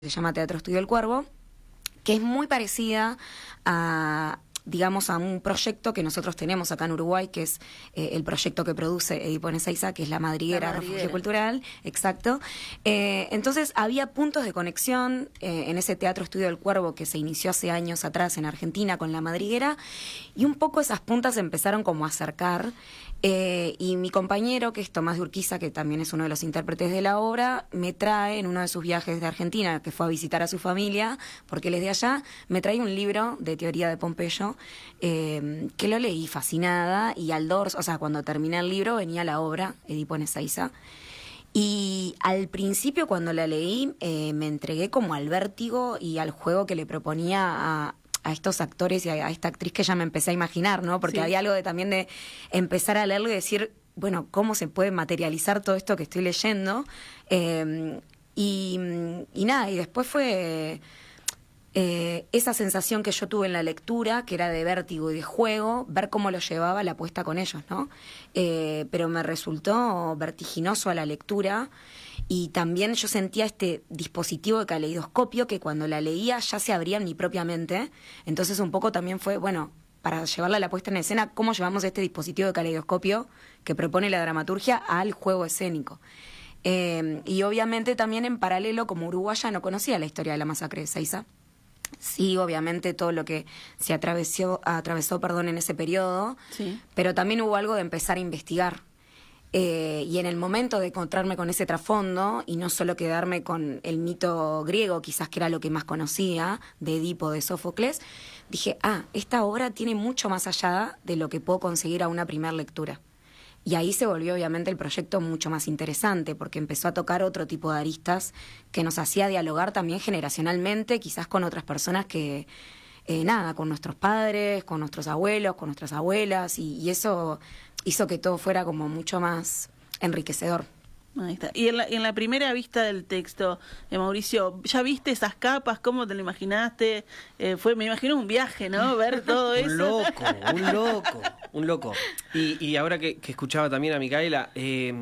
se llama Teatro Estudio El Cuervo, que es muy parecida a, digamos, a un proyecto que nosotros tenemos acá en Uruguay, que es el proyecto que produce Edipo en Ezeiza, que es La Madriguera, Refugio Cultural, exacto. Entonces había puntos de conexión en ese Teatro Estudio del Cuervo que se inició hace años atrás en Argentina con La Madriguera, y un poco esas puntas se empezaron como a acercar. Y mi compañero, que es Tomás de Urquiza, que también es uno de los intérpretes de la obra, me trae en uno de sus viajes de Argentina, que fue a visitar a su familia, porque él es de allá, me trae un libro de teoría de Pompeyo, que lo leí fascinada, y al dorso, o sea, cuando terminé el libro venía la obra, Edipo en Ezeiza. Y al principio, cuando la leí, me entregué como al vértigo y al juego que le proponía a estos actores y a esta actriz, que ya me empecé a imaginar, ¿no? Porque había algo también de empezar a leerlo y decir, bueno, ¿cómo se puede materializar todo esto que estoy leyendo? Y nada, y después fue esa sensación que yo tuve en la lectura, que era de vértigo y de juego, ver cómo lo llevaba la puesta con ellos, ¿no? Pero me resultó vertiginoso a la lectura. Y también yo sentía este dispositivo de caleidoscopio que cuando la leía ya se abría en mi propia mente. Entonces un poco también fue, bueno, para llevarla a la puesta en escena, cómo llevamos este dispositivo de caleidoscopio que propone la dramaturgia al juego escénico. Y obviamente también en paralelo, como uruguaya, no conocía la historia de la masacre de Ezeiza. Sí, obviamente todo lo que se atravesó en ese periodo, pero también hubo algo de empezar a investigar. Y en el momento de encontrarme con ese trasfondo y no solo quedarme con el mito griego, quizás que era lo que más conocía, de Edipo, de Sófocles, dije, esta obra tiene mucho más allá de lo que puedo conseguir a una primera lectura. Y ahí se volvió obviamente el proyecto mucho más interesante, porque empezó a tocar otro tipo de aristas que nos hacía dialogar también generacionalmente, quizás con otras personas que, con nuestros padres, con nuestros abuelos, con nuestras abuelas, y eso hizo que todo fuera como mucho más enriquecedor. Ahí está. Y en la primera vista del texto, Mauricio, ¿ya viste esas capas? ¿Cómo te lo imaginaste? Me imagino un viaje, ¿no? Ver todo eso. Un loco. Y ahora que escuchaba también a Micaela,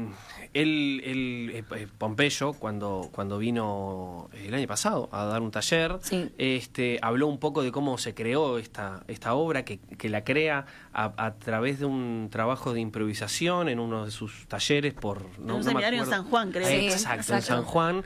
Pompeyo, cuando vino el año pasado a dar un taller, habló un poco de cómo se creó esta obra, que la crea a través de un trabajo de improvisación en uno de sus talleres en un seminario en San Juan, creo. Exacto, en San Juan,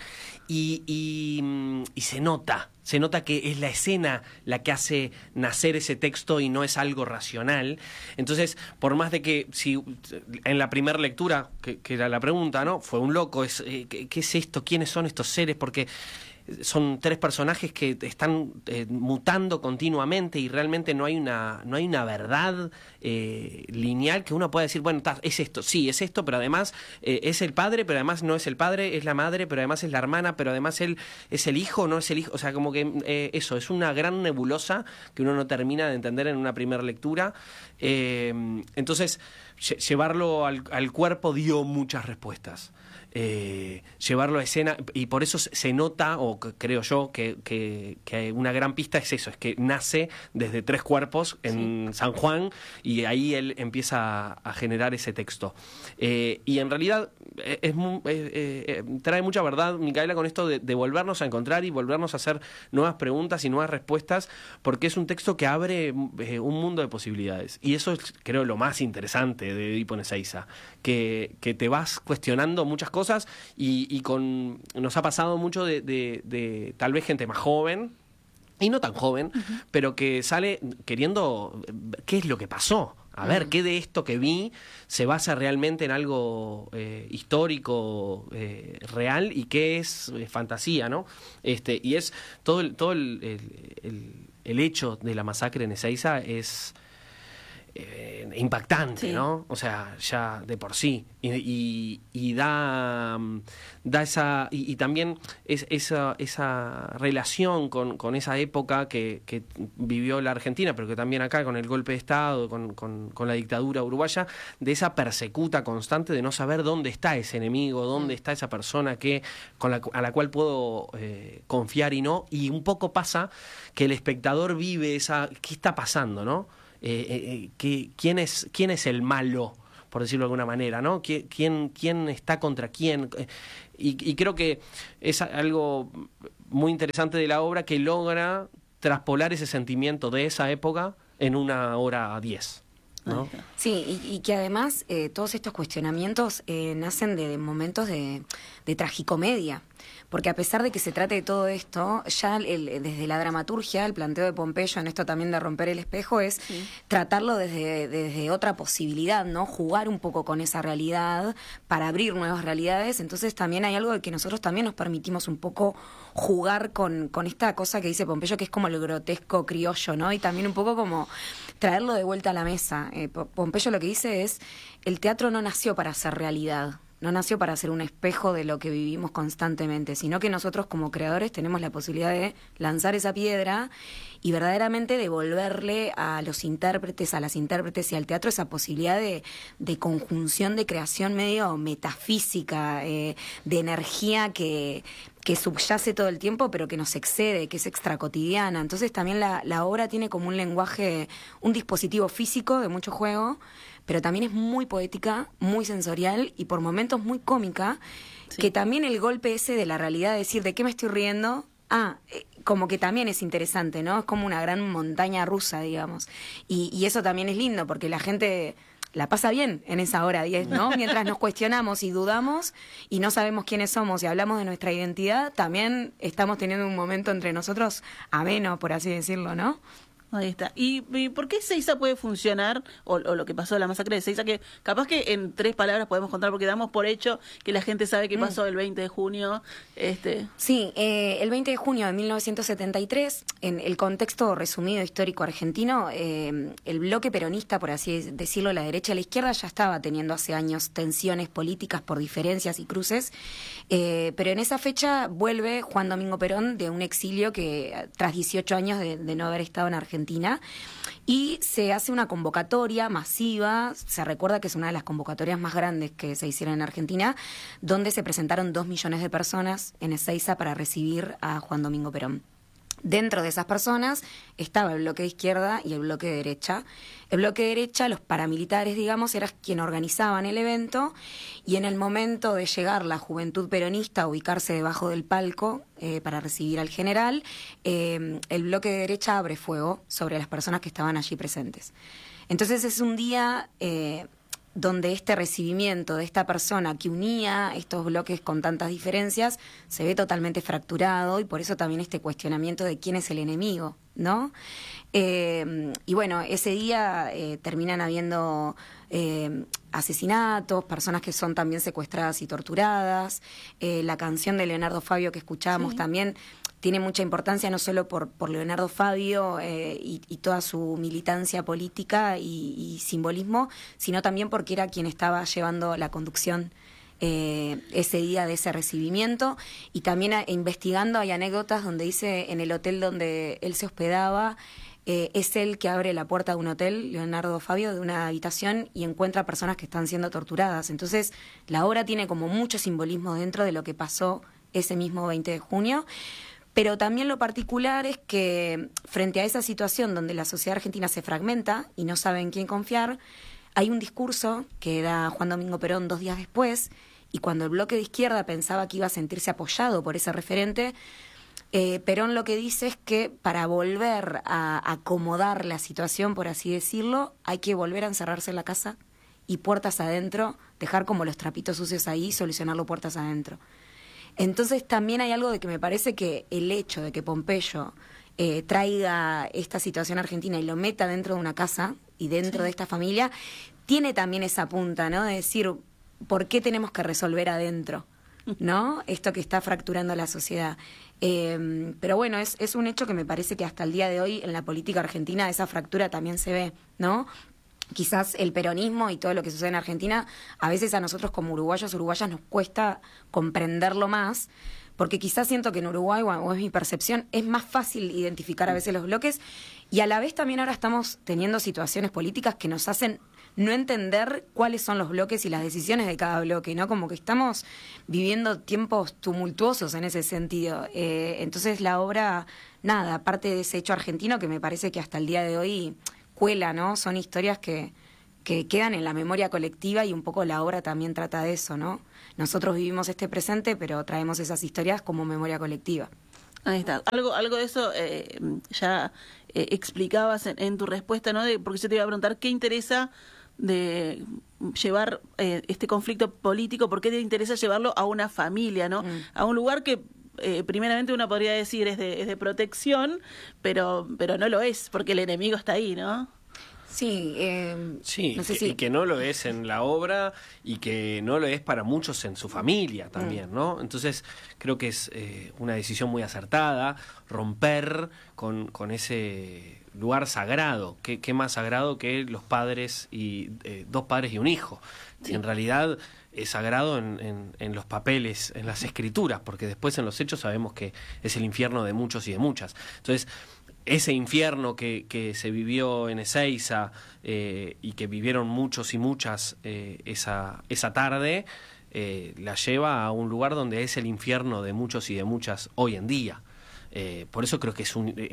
y se nota que es la escena la que hace nacer ese texto y no es algo racional. Entonces, por más de que si en la primera lectura, que era la pregunta, ¿no? Fue un loco, ¿qué es esto? ¿Quiénes son estos seres? Porque son tres personajes que están mutando continuamente y realmente no hay una verdad lineal que uno pueda decir, bueno, es esto, sí, es esto, pero además es el padre, pero además no es el padre, es la madre, pero además es la hermana, pero además él es el hijo, no es el hijo. O sea, como que eso, es una gran nebulosa que uno no termina de entender en una primera lectura. Entonces, llevarlo al cuerpo dio muchas respuestas. Llevarlo a escena, y por eso se nota, o creo yo, que una gran pista es eso, es que nace desde tres cuerpos en San Juan, y ahí él empieza a generar ese texto. Y en realidad trae mucha verdad, Micaela, con esto de volvernos a encontrar y volvernos a hacer nuevas preguntas y nuevas respuestas, porque es un texto que abre un mundo de posibilidades. Y eso es, creo, lo más interesante de Edipo en Ezeiza, que te vas cuestionando muchas cosas, y nos ha pasado mucho de tal vez gente más joven y no tan joven, pero que sale queriendo qué es lo que pasó. A ver, ¿qué de esto que vi se basa realmente en algo histórico, real, y qué es fantasía, ¿no? Y es todo el hecho de la masacre en Ezeiza es impactante, ¿no? O sea, ya de por sí, y da esa, y también esa relación con esa época que vivió la Argentina, pero que también acá, con el golpe de Estado, con la dictadura uruguaya, de esa persecuta constante de no saber dónde está ese enemigo, dónde está esa persona a la cual puedo confiar y no. Y un poco pasa que el espectador vive ¿qué está pasando, no? ¿Quién es el malo, por decirlo de alguna manera, ¿no? ¿Quién está contra quién? Y creo que es algo muy interesante de la obra que logra traspolar ese sentimiento de esa época en 1 hora 10, ¿no? Sí, y que además todos estos cuestionamientos nacen de momentos de tragicomedia, porque a pesar de que se trate de todo esto, ya desde la dramaturgia, el planteo de Pompeyo en esto también de romper el espejo es tratarlo desde otra posibilidad, ¿no? Jugar un poco con esa realidad para abrir nuevas realidades. Entonces también hay algo de que nosotros también nos permitimos un poco jugar con esta cosa que dice Pompeyo, que es como el grotesco criollo, ¿no? Y también un poco como traerlo de vuelta a la mesa. Pompeyo lo que dice es, el teatro no nació para hacer realidad, no nació para ser un espejo de lo que vivimos constantemente, sino que nosotros como creadores tenemos la posibilidad de lanzar esa piedra y verdaderamente devolverle a los intérpretes, a las intérpretes y al teatro esa posibilidad de conjunción, de creación medio metafísica, de energía que subyace todo el tiempo, pero que nos excede, que es extracotidiana. Entonces también la obra tiene como un lenguaje, un dispositivo físico de mucho juego, pero también es muy poética, muy sensorial y por momentos muy cómica, que también el golpe ese de la realidad, de decir, ¿de qué me estoy riendo? Como que también es interesante, ¿no? Es como una gran montaña rusa, digamos. Y eso también es lindo, porque la gente la pasa bien en esa hora 10, ¿no? Mientras nos cuestionamos y dudamos y no sabemos quiénes somos y hablamos de nuestra identidad, también estamos teniendo un momento entre nosotros ameno, por así decirlo, ¿no? Ahí está. ¿Y por qué Seiza puede funcionar, o lo que pasó de la masacre de Seiza, que capaz que en 3 palabras podemos contar, porque damos por hecho que la gente sabe qué pasó el 20 de junio? Sí, el 20 de junio de 1973, en el contexto resumido histórico argentino, el bloque peronista, por así decirlo, la derecha y la izquierda, ya estaba teniendo hace años tensiones políticas por diferencias y cruces, pero en esa fecha vuelve Juan Domingo Perón de un exilio que tras 18 años de no haber estado en Argentina, y se hace una convocatoria masiva. Se recuerda que es una de las convocatorias más grandes que se hicieron en Argentina, donde se presentaron 2 millones de personas en Ezeiza para recibir a Juan Domingo Perón. Dentro de esas personas estaba el bloque de izquierda y el bloque de derecha. El bloque de derecha, los paramilitares, digamos, eran quienes organizaban el evento, y en el momento de llegar la juventud peronista a ubicarse debajo del palco para recibir al general, el bloque de derecha abre fuego sobre las personas que estaban allí presentes. Entonces es un día donde este recibimiento de esta persona que unía estos bloques con tantas diferencias se ve totalmente fracturado, y por eso también este cuestionamiento de quién es el enemigo, ¿no? Y bueno, ese día terminan habiendo asesinatos, personas que son también secuestradas y torturadas. La canción de Leonardo Fabio que escuchábamos también tiene mucha importancia, no solo por Leonardo Fabio y toda su militancia política y simbolismo, sino también porque era quien estaba llevando la conducción ese día de ese recibimiento. Y también investigando hay anécdotas donde dice, en el hotel donde él se hospedaba, es él que abre la puerta de un hotel, Leonardo Fabio, de una habitación, y encuentra personas que están siendo torturadas. Entonces la obra tiene como mucho simbolismo dentro de lo que pasó ese mismo 20 de junio. Pero también lo particular es que frente a esa situación donde la sociedad argentina se fragmenta y no sabe en quién confiar, hay un discurso que da Juan Domingo Perón 2 días después, y cuando el bloque de izquierda pensaba que iba a sentirse apoyado por ese referente, Perón lo que dice es que para volver a acomodar la situación, por así decirlo, hay que volver a encerrarse en la casa y puertas adentro, dejar como los trapitos sucios ahí y solucionarlo puertas adentro. Entonces también hay algo de que me parece que el hecho de que Pompeyo traiga esta situación argentina y lo meta dentro de una casa y dentro de esta familia, tiene también esa punta, ¿no? De decir, ¿por qué tenemos que resolver adentro? ¿No? Esto que está fracturando la sociedad. Pero bueno, es un hecho que me parece que hasta el día de hoy en la política argentina esa fractura también se ve, ¿no? Quizás el peronismo y todo lo que sucede en Argentina, a veces a nosotros como uruguayos, uruguayas nos cuesta comprenderlo más, porque quizás siento que en Uruguay, o es mi percepción, es más fácil identificar a veces los bloques, y a la vez también ahora estamos teniendo situaciones políticas que nos hacen no entender cuáles son los bloques y las decisiones de cada bloque, ¿no? Como que estamos viviendo tiempos tumultuosos en ese sentido. Entonces la obra, nada, aparte de ese hecho argentino que me parece que hasta el día de hoy cuela, ¿no? Son historias que quedan en la memoria colectiva, y un poco la obra también trata de eso, ¿no? Nosotros vivimos este presente, pero traemos esas historias como memoria colectiva. Ahí está. Algo de eso ya explicabas en tu respuesta, ¿no? Porque yo te iba a preguntar qué interesa de llevar este conflicto político, por qué te interesa llevarlo a una familia, ¿no? A un lugar que primeramente uno podría decir es de protección, pero no lo es, porque el enemigo está ahí, ¿no? Sí, sí, no sé y que no lo es en la obra y que no lo es para muchos en su familia también, ¿no? Entonces creo que es una decisión muy acertada romper con ese lugar sagrado. ¿Qué más sagrado que los padres y dos padres y un hijo? Sí. En realidad es sagrado en los papeles, en las escrituras, porque después en los hechos sabemos que es el infierno de muchos y de muchas. Entonces ese infierno que se vivió en Ezeiza y que vivieron muchos y muchas esa tarde, la lleva a un lugar donde es el infierno de muchos y de muchas hoy en día. Por eso creo que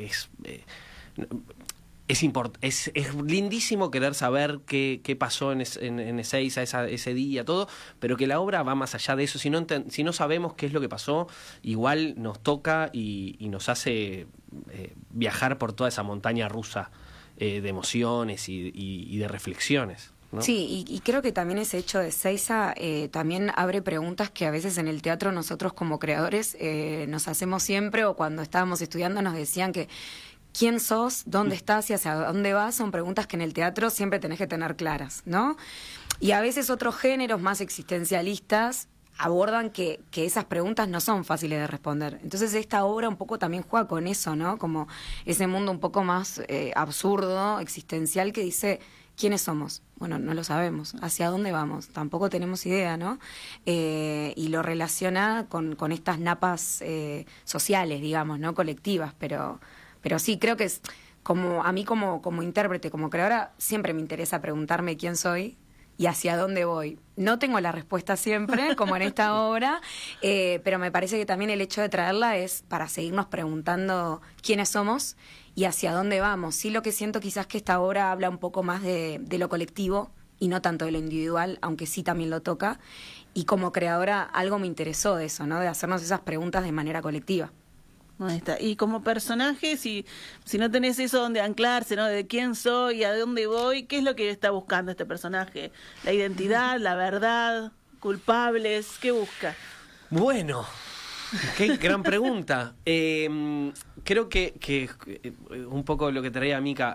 es lindísimo querer saber qué pasó en Ezeiza ese día, todo, pero que la obra va más allá de eso. Si no sabemos qué es lo que pasó, igual nos toca y nos hace viajar por toda esa montaña rusa de emociones y de reflexiones, ¿no? Sí, y creo que también ese hecho de Ezeiza también abre preguntas que a veces en el teatro nosotros como creadores nos hacemos siempre, o cuando estábamos estudiando nos decían que ¿quién sos? ¿Dónde estás? ¿Y hacia dónde vas? Son preguntas que en el teatro siempre tenés que tener claras, ¿no? Y a veces otros géneros más existencialistas abordan que esas preguntas no son fáciles de responder. Entonces esta obra un poco también juega con eso, ¿no? Como ese mundo un poco más absurdo, existencial, que dice, ¿quiénes somos? Bueno, no lo sabemos. ¿Hacia dónde vamos? Tampoco tenemos idea, ¿no? Y lo relaciona con estas napas sociales, digamos, ¿no? Colectivas, pero sí, creo que es como a mí como intérprete, como creadora, siempre me interesa preguntarme quién soy y hacia dónde voy. No tengo la respuesta siempre, como en esta obra, pero me parece que también el hecho de traerla es para seguirnos preguntando quiénes somos y hacia dónde vamos. Sí, lo que siento quizás que esta obra habla un poco más de lo colectivo y no tanto de lo individual, aunque sí también lo toca. Y como creadora algo me interesó de eso, ¿no? De hacernos esas preguntas de manera colectiva. Ahí está. Y como personaje, si no tenés eso donde anclarse, ¿no? De quién soy, a dónde voy, ¿qué es lo que está buscando este personaje? ¿La identidad, la verdad, culpables? ¿Qué busca? Bueno, qué gran pregunta. Creo que un poco lo que traía Mica,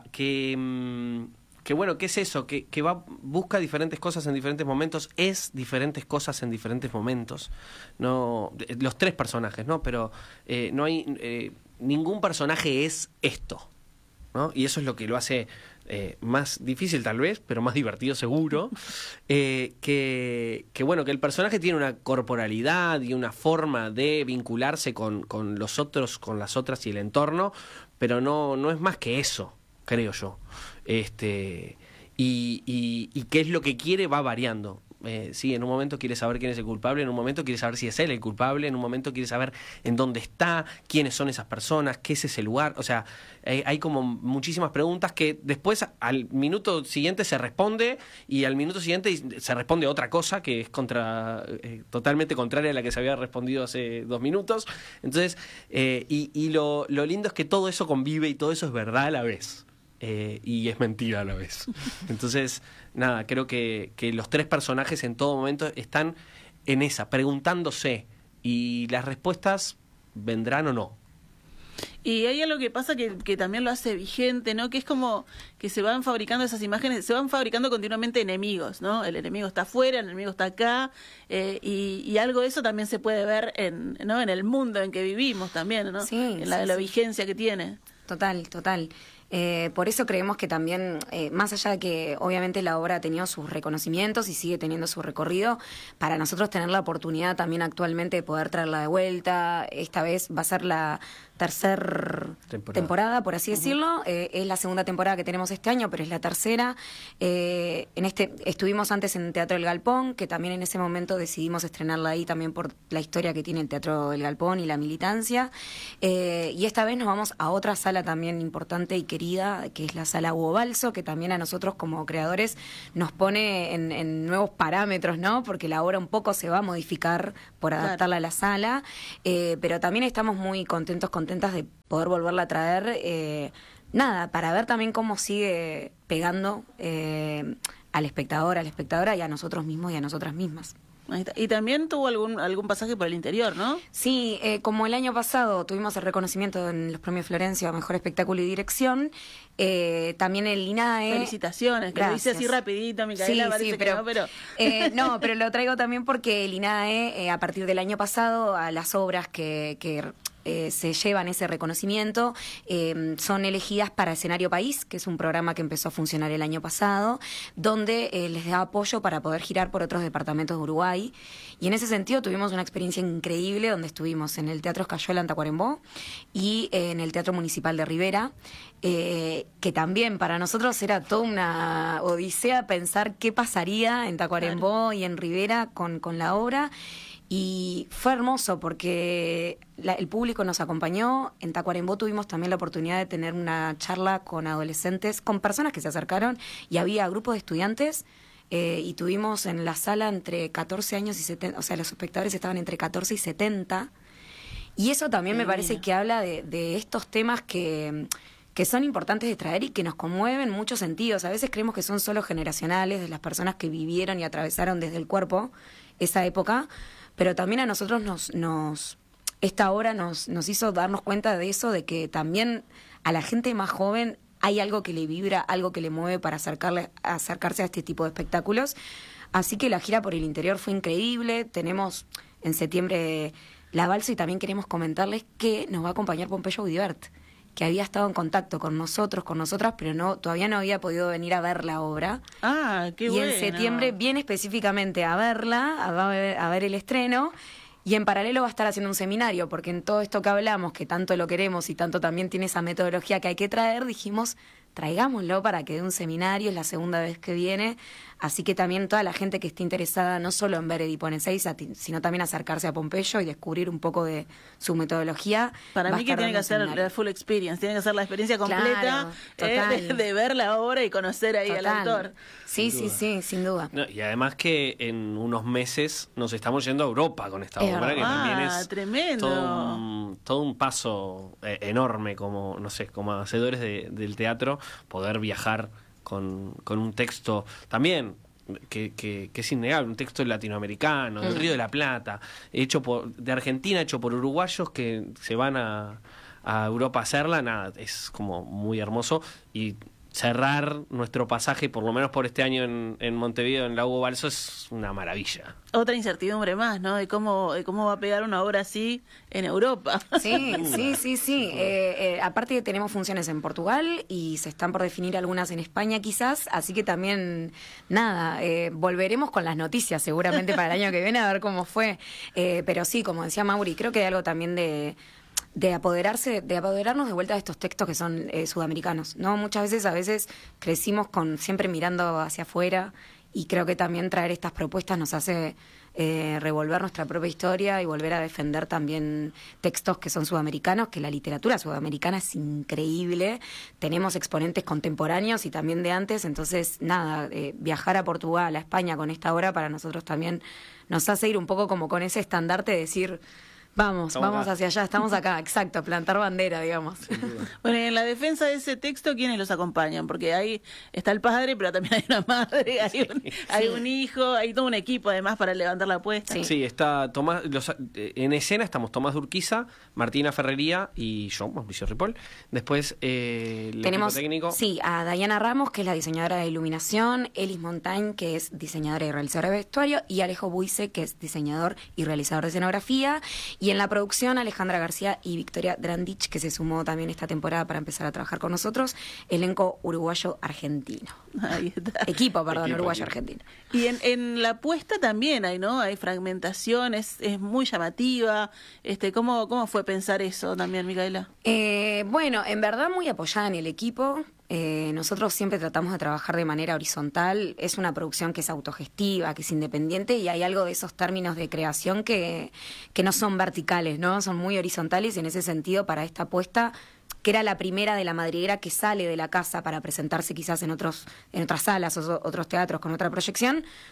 que bueno, ¿qué es eso? Que busca diferentes cosas en diferentes momentos, es diferentes cosas en diferentes momentos. No, los tres personajes, ¿no? Pero no hay ningún personaje es esto, ¿no? Y eso es lo que lo hace más difícil tal vez, pero más divertido seguro. Que bueno, que el personaje tiene una corporalidad y una forma de vincularse con los otros, con las otras y el entorno, pero no es más que eso, creo yo. Y qué es lo que quiere va variando. Sí, en un momento quiere saber quién es el culpable, en un momento quiere saber si es él el culpable, en un momento quiere saber en dónde está, quiénes son esas personas, qué es ese lugar. O sea, hay como muchísimas preguntas que después al minuto siguiente se responde y al minuto siguiente se responde otra cosa que es totalmente contraria a la que se había respondido hace 2 minutos. Entonces, y lo lindo es que todo eso convive y todo eso es verdad a la vez. Y es mentira a la vez. Entonces, nada, creo que los tres personajes en todo momento están en esa, preguntándose, y las respuestas vendrán o no. Y hay algo que pasa que también lo hace vigente, ¿no? Que es como que se van fabricando esas imágenes, se van fabricando continuamente enemigos, ¿no? El enemigo está afuera, el enemigo está acá, y algo de eso también se puede ver en el mundo en que vivimos también, ¿no? Sí, en la vigencia que tiene. Total. Por eso creemos que también, más allá de que obviamente la obra ha tenido sus reconocimientos y sigue teniendo su recorrido, para nosotros tener la oportunidad también actualmente de poder traerla de vuelta, esta vez va a ser la tercera temporada, por así decirlo. Es la segunda temporada que tenemos este año, pero es la tercera. Estuvimos antes en Teatro del Galpón, que también en ese momento decidimos estrenarla ahí también por la historia que tiene el Teatro del Galpón y la militancia. Y esta vez nos vamos a otra sala también importante y querida, que es la Sala Hugo Balso, que también a nosotros como creadores nos pone en nuevos parámetros, ¿no? Porque la obra un poco se va a modificar por adaptarla a la sala, pero también estamos muy contentos con contentas de poder volverla a traer, nada, para ver también cómo sigue pegando al espectador, a la espectadora y a nosotros mismos y a nosotras mismas. Ahí está. Y también tuvo algún pasaje por el interior, ¿no? Sí, como el año pasado tuvimos el reconocimiento en los premios Florencia a Mejor Espectáculo y Dirección, también el INAE... Felicitaciones, que lo hice así rapidito, Micaela, sí, parece sí, que pero... no, pero lo traigo también porque el INAE, a partir del año pasado, a las obras que se llevan ese reconocimiento, son elegidas para Escenario País, que es un programa que empezó a funcionar el año pasado, donde les da apoyo para poder girar por otros departamentos de Uruguay. Y en ese sentido tuvimos una experiencia increíble donde estuvimos en el Teatro Escayuela en Tacuarembó y en el Teatro Municipal de Rivera, que también para nosotros era toda una odisea pensar qué pasaría en Tacuarembó y en Rivera con la obra. Y fue hermoso porque el público nos acompañó. En Tacuarembó tuvimos también la oportunidad de tener una charla con adolescentes, con personas que se acercaron, y había grupos de estudiantes, y tuvimos en la sala entre 14 años y 70, o sea, los espectadores estaban entre 14 y 70. Y eso también me parece que habla de estos temas que son importantes de traer y que nos conmueven en muchos sentidos. A veces creemos que son solo generacionales, de las personas que vivieron y atravesaron desde el cuerpo esa época, pero también a nosotros esta obra nos hizo darnos cuenta de eso, de que también a la gente más joven hay algo que le vibra, algo que le mueve para acercarse a este tipo de espectáculos. Así que la gira por el interior fue increíble. Tenemos en septiembre La Balsa y también queremos comentarles que nos va a acompañar Pompeyo Audibert, que había estado en contacto con nosotras, pero todavía no había podido venir a ver la obra. Ah, qué bueno. Y en septiembre viene específicamente a verla, a ver el estreno, y en paralelo va a estar haciendo un seminario, porque en todo esto que hablamos, que tanto lo queremos y tanto también tiene esa metodología que hay que traer, dijimos, traigámoslo para que dé un seminario, es la segunda vez que viene, así que también toda la gente que esté interesada no solo en ver Edipo en Ezeiza, sino también acercarse a Pompeyo y descubrir un poco de su metodología. Para mí que tiene que hacer la full experience, tiene que hacer la experiencia completa, de ver la obra y conocer ahí al autor. Sí, sin duda. No, y además que en unos meses nos estamos yendo a Europa con esta obra, que también es tremendo. todo un paso enorme como hacedores del teatro, poder viajar con un texto también que es innegable, un texto latinoamericano, del Río de la Plata, de Argentina, hecho por uruguayos que se van a Europa a hacerla. Nada, es como muy hermoso. Y cerrar nuestro pasaje, por lo menos por este año en Montevideo, en la Hugo Balso, es una maravilla. Otra incertidumbre más, ¿no? De cómo va a pegar una obra así en Europa. Sí. Aparte que tenemos funciones en Portugal y se están por definir algunas en España quizás, así que también, volveremos con las noticias seguramente para el año que viene a ver cómo fue. Pero sí, como decía Mauri, creo que hay algo también de apoderarnos de vuelta de estos textos que son sudamericanos, ¿no? Muchas veces crecimos siempre mirando hacia afuera, y creo que también traer estas propuestas nos hace revolver nuestra propia historia y volver a defender también textos que son sudamericanos, que la literatura sudamericana es increíble. Tenemos exponentes contemporáneos y también de antes, entonces viajar a Portugal, a España con esta obra para nosotros también nos hace ir un poco como con ese estandarte de decir... Vamos hacia allá, estamos acá, exacto, plantar bandera, digamos. Bueno, en la defensa de ese texto, ¿quiénes los acompañan? Porque ahí está el padre, pero también hay una madre, hay un hijo, hay todo un equipo además para levantar la apuesta. Sí, está Tomás, en escena estamos Tomás Durquiza, Martina Ferrería y yo, Mauricio Ripoll. Después el tenemos equipo técnico. Sí, a Dayana Ramos, que es la diseñadora de iluminación, Elis Montaigne, que es diseñadora y realizadora de vestuario, y Alejo Buice, que es diseñador y realizador de escenografía. Y en la producción, Alejandra García y Victoria Drandich, que se sumó también esta temporada para empezar a trabajar con nosotros. Elenco uruguayo-argentino. Ahí está. Equipo, uruguayo-argentino. Y en la puesta también hay fragmentación, es muy llamativa. ¿Cómo fue pensar eso también, Micaela? Bueno, en verdad muy apoyada en el equipo. Nosotros siempre tratamos de trabajar de manera horizontal. Es una producción que es autogestiva, que es independiente, y hay algo de esos términos de creación que no son verticales, ¿no? Son muy horizontales, y en ese sentido, para esta apuesta, que era la primera de la madriguera que sale de la casa para presentarse quizás en otras salas o otros teatros con otra proyección,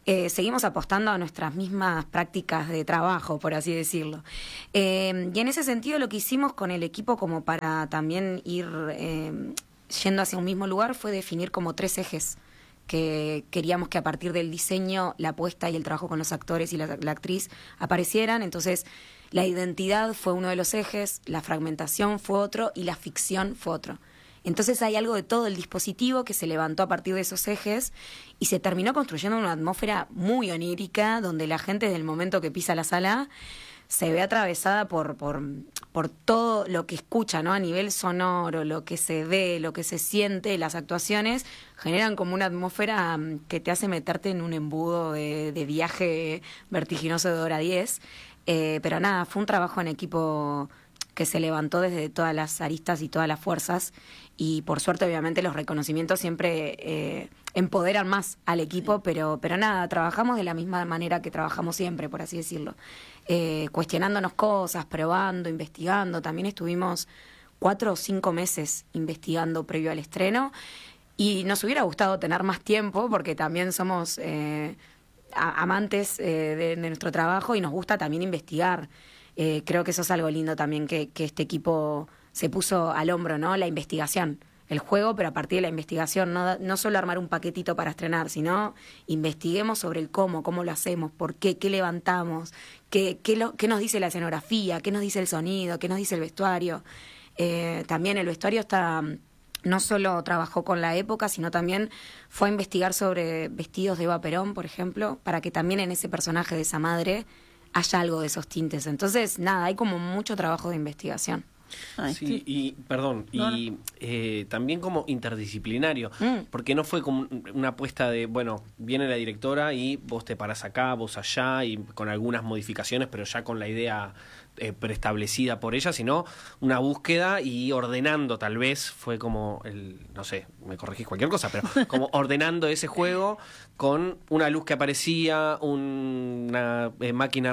seguimos apostando a nuestras mismas prácticas de trabajo, por así decirlo. Y en ese sentido lo que hicimos con el equipo como para también ir yendo hacia un mismo lugar fue definir como 3 ejes que queríamos que a partir del diseño, la apuesta y el trabajo con los actores y la actriz aparecieran. Entonces, la identidad fue uno de los ejes, la fragmentación fue otro y la ficción fue otro. Entonces hay algo de todo el dispositivo que se levantó a partir de esos ejes y se terminó construyendo una atmósfera muy onírica, donde la gente desde el momento que pisa la sala se ve atravesada por todo lo que escucha, ¿no? A nivel sonoro, lo que se ve, lo que se siente, las actuaciones generan como una atmósfera que te hace meterte en un embudo de viaje vertiginoso de hora 10. Pero nada, fue un trabajo en equipo que se levantó desde todas las aristas y todas las fuerzas, y por suerte obviamente los reconocimientos siempre empoderan más al equipo, pero nada, trabajamos de la misma manera que trabajamos siempre, por así decirlo, cuestionándonos cosas, probando, investigando. También estuvimos 4 o 5 meses investigando previo al estreno, y nos hubiera gustado tener más tiempo porque también somos amantes de nuestro trabajo y nos gusta también investigar. Creo que eso es algo lindo también que este equipo se puso al hombro, ¿no? La investigación, el juego, pero a partir de la investigación, no solo armar un paquetito para estrenar, sino investiguemos sobre el cómo lo hacemos, por qué levantamos, qué nos dice la escenografía, qué nos dice el sonido, qué nos dice el vestuario. También el vestuario no solo trabajó con la época, sino también fue a investigar sobre vestidos de Eva Perón, por ejemplo, para que también en ese personaje de esa madre haya algo de esos tintes. Entonces, nada, hay como mucho trabajo de investigación. Sí, y perdón, también como interdisciplinario, porque no fue como una apuesta de, bueno, viene la directora y vos te parás acá, vos allá, y con algunas modificaciones, pero ya con la idea preestablecida por ella, sino una búsqueda y ordenando, tal vez fue como no sé, me corregís cualquier cosa, pero como ordenando ese juego con una luz que aparecía, una máquina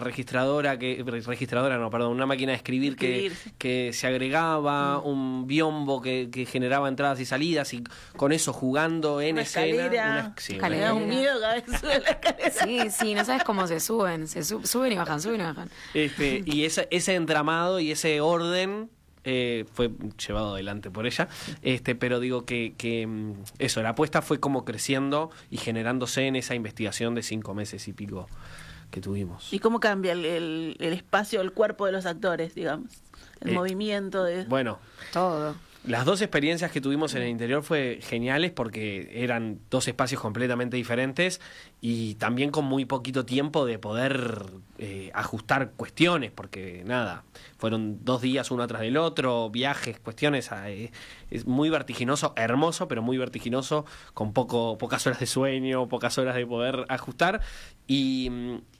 una máquina de escribir que se agregaba, un biombo que generaba entradas y salidas, y con eso jugando en escena. Me da un miedo cada vez que sube la escalera. Sí, no sabes cómo se suben y bajan, suben y bajan. Y ese entramado y ese orden fue llevado adelante por ella, pero digo que eso, la apuesta fue como creciendo y generándose en esa investigación de 5 meses y pico que tuvimos. ¿Y cómo cambia el espacio, el cuerpo de los actores, digamos? El movimiento de... Bueno, todo. Las 2 experiencias que tuvimos en el interior fue geniales porque eran 2 espacios completamente diferentes y también con muy poquito tiempo de poder ajustar cuestiones, porque nada, fueron 2 días uno atrás del otro, viajes, cuestiones, es muy vertiginoso, hermoso, pero muy vertiginoso, con pocas horas de sueño, pocas horas de poder ajustar, y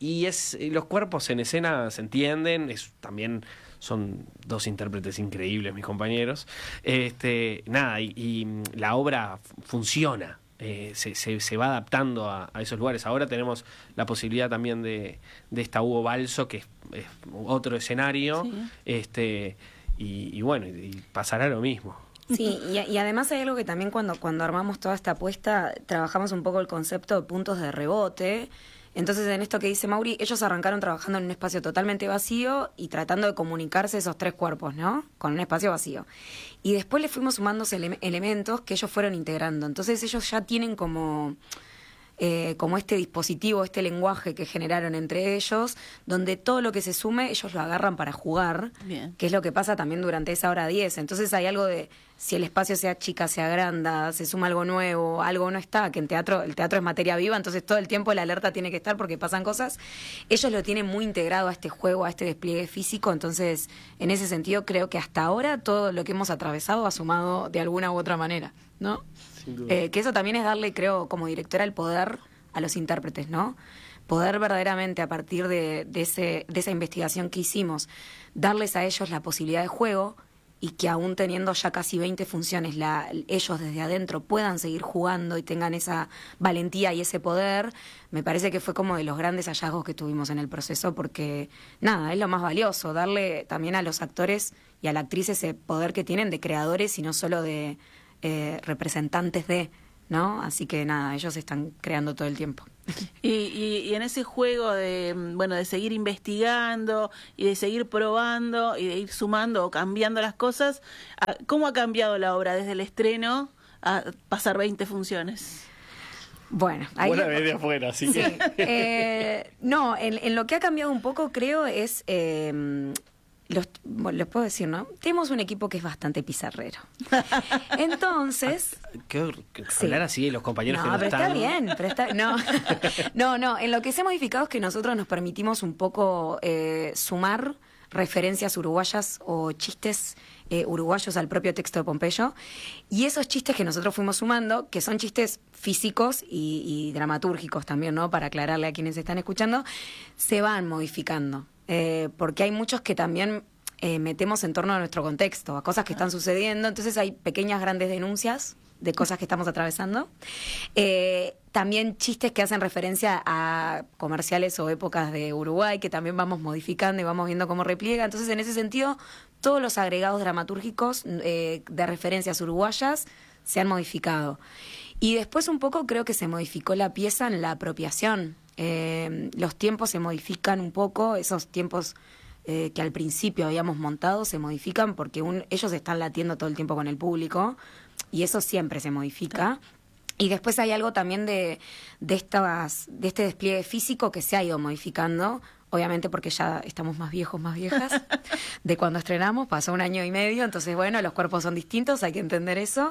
los cuerpos en escena se entienden, también son 2 intérpretes increíbles, mis compañeros. Nada, y la obra funciona, se va adaptando a esos lugares. Ahora tenemos la posibilidad también de esta Hugo Balso, que es otro escenario, sí. Y bueno, y pasará lo mismo. Sí, y además hay algo que también cuando armamos toda esta apuesta, trabajamos un poco el concepto de puntos de rebote. Entonces, en esto que dice Mauri, ellos arrancaron trabajando en un espacio totalmente vacío y tratando de comunicarse esos 3 cuerpos, ¿no? Con un espacio vacío. Y después le fuimos sumando elementos que ellos fueron integrando. Entonces, ellos ya tienen como este dispositivo, este lenguaje que generaron entre ellos, donde todo lo que se sume, ellos lo agarran para jugar. Bien. Que es lo que pasa también durante esa hora 10. Entonces, hay algo de... Si el espacio se achica, se agranda, se suma algo nuevo, algo no está, que el teatro es materia viva, entonces todo el tiempo la alerta tiene que estar porque pasan cosas. Ellos lo tienen muy integrado a este juego, a este despliegue físico, entonces en ese sentido creo que hasta ahora todo lo que hemos atravesado ha sumado de alguna u otra manera, ¿no? Sin duda. Que eso también es darle, creo, como directora, el poder a los intérpretes, ¿no? Poder verdaderamente, a partir de esa investigación que hicimos, darles a ellos la posibilidad de juego, y que aún teniendo ya casi 20 funciones, ellos desde adentro puedan seguir jugando y tengan esa valentía y ese poder, me parece que fue como de los grandes hallazgos que tuvimos en el proceso, porque nada, es lo más valioso, darle también a los actores y a la actriz ese poder que tienen de creadores y no solo de representantes de, ¿no? Así que nada, ellos están creando todo el tiempo. Y en ese juego de, bueno, de seguir investigando y de seguir probando y de ir sumando o cambiando las cosas, ¿cómo ha cambiado la obra desde el estreno a pasar 20 funciones? Bueno, ahí Buena vez de afuera, así sí. que... No, en lo que ha cambiado un poco, creo, es... bueno, les puedo decir, ¿no? Tenemos un equipo que es bastante pizarrero. Entonces... Hablar así de los compañeros que no pero están... está bien, pero está... No, en lo que se ha modificado es que nosotros nos permitimos un poco sumar referencias uruguayas o chistes uruguayos al propio texto de Pompeyo, y esos chistes que nosotros fuimos sumando, que son chistes físicos y dramatúrgicos también, ¿no? Para aclararle a quienes están escuchando, se van modificando. Porque hay muchos que también metemos en torno a nuestro contexto, a cosas que están sucediendo, entonces hay pequeñas, grandes denuncias de cosas que estamos atravesando. También chistes que hacen referencia a comerciales o épocas de Uruguay, que también vamos modificando y vamos viendo cómo repliega. Entonces, en ese sentido, todos los agregados dramatúrgicos de referencias uruguayas se han modificado. Y después un poco creo que se modificó la pieza en la apropiación. Los tiempos se modifican un poco, esos tiempos que al principio habíamos montado se modifican porque ellos están latiendo todo el tiempo con el público y eso siempre se modifica. Y después hay algo también de este despliegue físico que se ha ido modificando, obviamente porque ya estamos más viejos, más viejas, de cuando estrenamos, pasó 1 año y medio, entonces bueno, los cuerpos son distintos, hay que entender eso.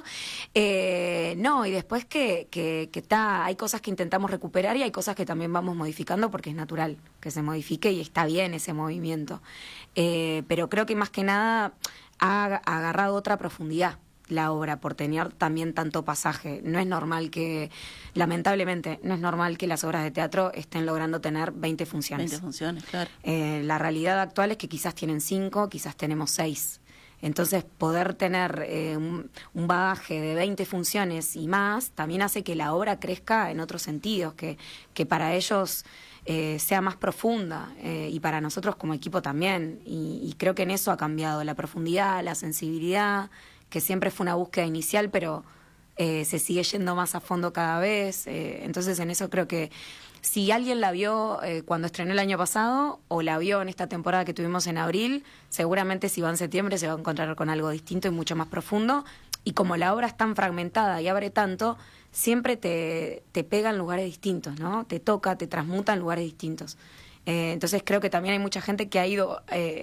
Y después que hay cosas que intentamos recuperar y hay cosas que también vamos modificando porque es natural que se modifique y está bien ese movimiento. Pero creo que más que nada ha agarrado otra profundidad la obra por tener también tanto pasaje. No es normal lamentablemente, no es normal que las obras de teatro estén logrando tener 20 funciones. 20 funciones, claro. La realidad actual es que quizás tienen 5, quizás tenemos 6. Entonces, poder tener un bagaje de 20 funciones y más también hace que la obra crezca en otros sentidos, que para ellos sea más profunda y para nosotros como equipo también. Y creo que en eso ha cambiado la profundidad, la sensibilidad, que siempre fue una búsqueda inicial, pero se sigue yendo más a fondo cada vez. Entonces, en eso creo que si alguien la vio cuando estrenó el año pasado o la vio en esta temporada que tuvimos en abril, seguramente si va en septiembre se va a encontrar con algo distinto y mucho más profundo. Y como la obra es tan fragmentada y abre tanto, siempre te pega en lugares distintos, ¿no? Te toca, te transmuta en lugares distintos. Entonces creo que también hay mucha gente que ha ido...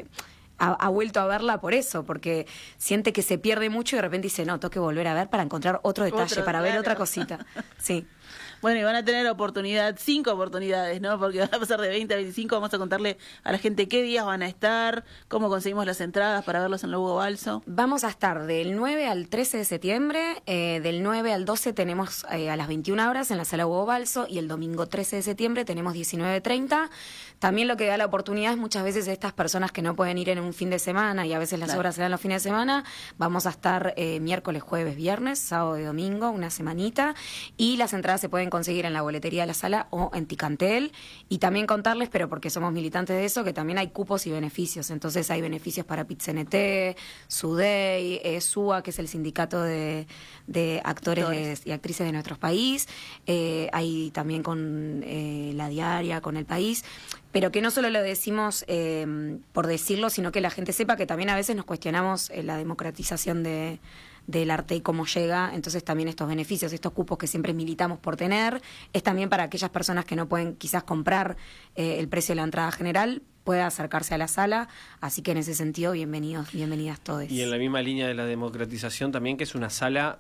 Ha vuelto a verla por eso, porque siente que se pierde mucho y de repente dice, no, tengo que volver a ver para encontrar otro detalle, para ver otra cosita. Sí. Bueno, y van a tener 5 oportunidades, ¿no? Porque van a pasar de 20 a 25. Vamos a contarle a la gente qué días van a estar, cómo conseguimos las entradas para verlos en la Hugo Balso. Vamos a estar del 9 al 13 de septiembre, del 9 al 12 tenemos a las 21 horas en la sala Hugo Balso y el domingo 13 de septiembre tenemos 19:30. También lo que da la oportunidad es muchas veces estas personas que no pueden ir en un fin de semana y a veces las obras se dan los fines de semana, vamos a estar miércoles, jueves, viernes, sábado y domingo, una semanita, y las entradas se pueden conseguir en la boletería de la sala o en Ticantel. Y también contarles, pero porque somos militantes de eso, que también hay cupos y beneficios. Entonces hay beneficios para PIT-CNT, SUDEI, SUA, que es el sindicato de actores y actrices de nuestro país. Hay también con La Diaria, con El País. Pero que no solo lo decimos por decirlo, sino que la gente sepa que también a veces nos cuestionamos la democratización del arte y cómo llega. Entonces también estos beneficios, estos cupos que siempre militamos por tener, es también para aquellas personas que no pueden quizás comprar el precio de la entrada general, pueda acercarse a la sala. Así que en ese sentido, bienvenidos, bienvenidas todos. Y en la misma línea de la democratización también, que es una sala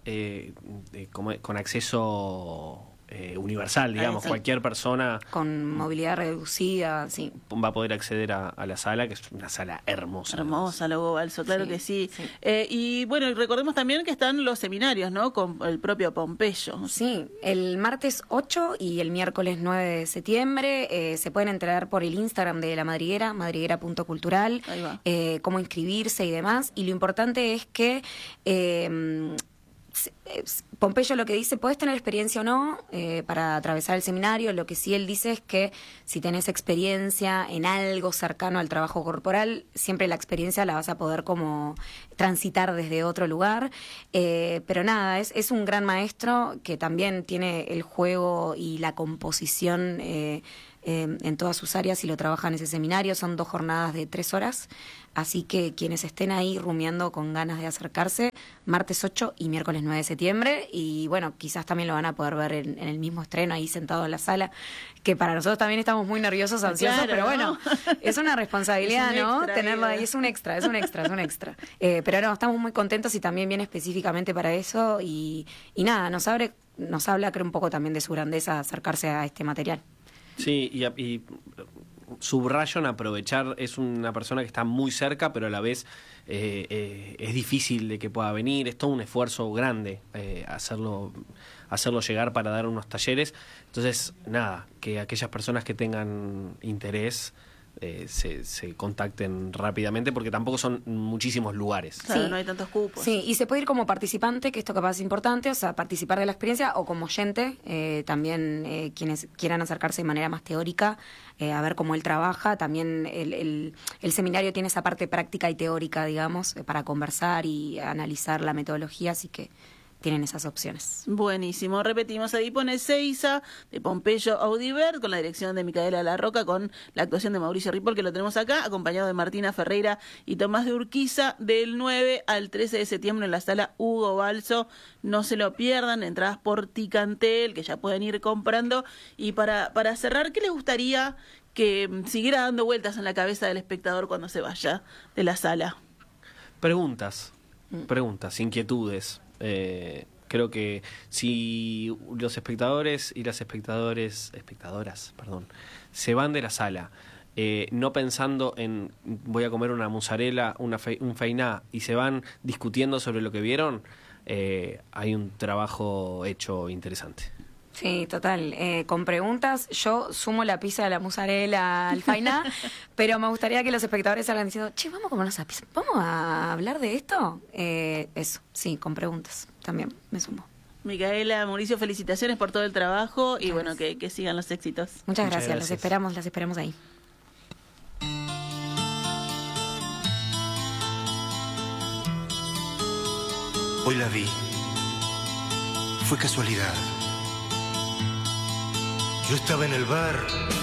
con acceso universal, digamos, sí. Cualquier persona con movilidad reducida, sí, va a poder acceder a la sala, que es una sala hermosa. Hermosa, la Hugo Balso, claro, sí, que sí. Sí. Y bueno, recordemos también que están los seminarios, ¿no? Con el propio Pompeyo. Sí, el martes 8 y el miércoles 9 de septiembre se pueden enterar por el Instagram de La Madriguera, madriguera.cultural, cómo inscribirse y demás. Y lo importante es que Pompeyo lo que dice, podés tener experiencia o no para atravesar el seminario. Lo que sí él dice es que si tenés experiencia en algo cercano al trabajo corporal, siempre la experiencia la vas a poder como transitar desde otro lugar. Pero nada, es un gran maestro que también tiene el juego y la composición en todas sus áreas y lo trabaja en ese seminario. Son 2 jornadas de 3 horas. Así que quienes estén ahí rumiando con ganas de acercarse, martes 8 y miércoles 9 de septiembre. Y bueno, quizás también lo van a poder ver en el mismo estreno ahí sentado en la sala, que para nosotros también estamos muy nerviosos, ansiosos, claro, pero bueno, ¿no? es una responsabilidad, Es un ¿no? extra, Tenerlo ahí, es un extra. Pero no, estamos muy contentos y también viene específicamente para eso y nada, nos habla creo un poco también de su grandeza acercarse a este material. Sí, y subrayo en aprovechar, es una persona que está muy cerca, pero a la vez es difícil de que pueda venir, es todo un esfuerzo grande hacerlo llegar para dar unos talleres. Entonces, nada, que aquellas personas que tengan interés se contacten rápidamente, porque tampoco son muchísimos lugares. Claro, Sí. no hay tantos cupos. Sí, y se puede ir como participante, que esto capaz es importante, o sea, participar de la experiencia, o como oyente, también quienes quieran acercarse de manera más teórica, a ver cómo él trabaja. También el seminario tiene esa parte práctica y teórica, digamos, para conversar y analizar la metodología, así que tienen esas opciones. Buenísimo. Repetimos, ahí pone Seiza, de Pompeyo Audivert, con la dirección de Micaela Larroca, con la actuación de Mauricio Ripoll, que lo tenemos acá, acompañado de Martina Ferreira y Tomás de Urquiza, del 9 al 13 de septiembre en la sala Hugo Balso. No se lo pierdan, entradas por Ticantel, que ya pueden ir comprando. Y para cerrar, ¿qué les gustaría que siguiera dando vueltas en la cabeza del espectador cuando se vaya de la sala? Preguntas, inquietudes. Creo que si los espectadores y las espectadoras, se van de la sala no pensando en voy a comer una mozzarella, un feiná, y se van discutiendo sobre lo que vieron, hay un trabajo hecho interesante. Sí, total. Con preguntas, yo sumo la pizza de la mozzarella al fainá, pero me gustaría que los espectadores salgan diciendo, che, vamos a comernos esa pizza, ¿vamos a hablar de esto? Eso, sí, con preguntas también me sumo. Micaela, Mauricio, felicitaciones por todo el trabajo y bueno, que sigan los éxitos. Muchas Muchas gracias, gracias. las esperamos ahí. Hoy la vi. Fue casualidad. Yo estaba en el bar